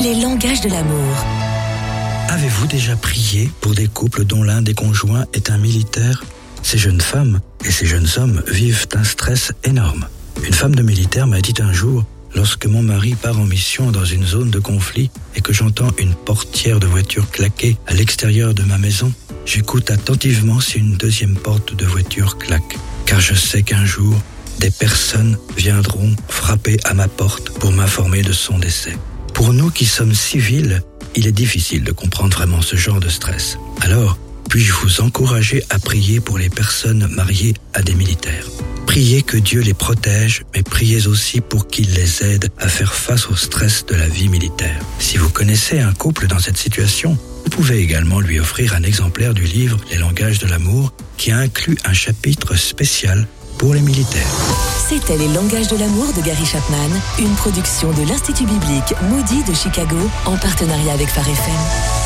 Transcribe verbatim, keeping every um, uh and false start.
les langages de l'amour. Avez-vous déjà prié pour des couples dont l'un des conjoints est un militaire ? Ces jeunes femmes et ces jeunes hommes vivent un stress énorme. Une femme de militaire m'a dit un jour, lorsque mon mari part en mission dans une zone de conflit et que j'entends une portière de voiture claquer à l'extérieur de ma maison, j'écoute attentivement si une deuxième porte de voiture claque, car je sais qu'un jour, des personnes viendront frapper à ma porte pour m'informer de son décès. Pour nous qui sommes civils, il est difficile de comprendre vraiment ce genre de stress. Alors, puis-je vous encourager à prier pour les personnes mariées à des militaires ? Priez que Dieu les protège, mais priez aussi pour qu'il les aide à faire face au stress de la vie militaire. Si vous connaissez un couple dans cette situation, vous pouvez également lui offrir un exemplaire du livre « Les langages de l'amour » qui inclut un chapitre spécial pour les militaires. C'était Les langages de l'amour de Gary Chapman, une production de l'Institut biblique Moody de Chicago en partenariat avec Phare F M.